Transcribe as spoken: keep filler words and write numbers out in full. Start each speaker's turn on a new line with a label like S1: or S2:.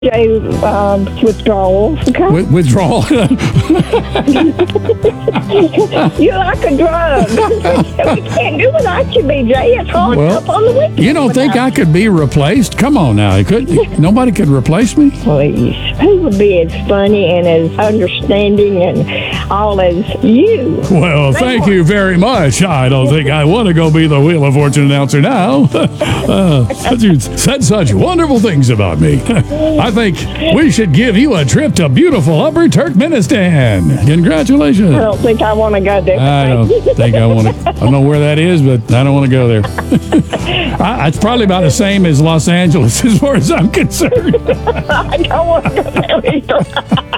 S1: J um, withdrawal. Okay?
S2: Wi- withdrawal.
S1: You're like a drug. We can't do without you, B J. It's hard
S2: Well,
S1: up on the weekend.
S2: You don't think I could be replaced? Come on now. You could, nobody could replace me?
S1: Please. Who would be as funny and as understanding and all as you?
S2: Well, thank you very much. I don't think I want to go be the Wheel of Fortune announcer now. uh, you said such wonderful things about me. I think we should give you a trip to beautiful Upper Turkmenistan. Congratulations.
S1: I don't think I want to go there.
S2: I don't think I want to. I don't know where that is, but I don't want to go there. I, it's probably about the same as Los Angeles as far as I'm concerned.
S1: I don't want to go there either.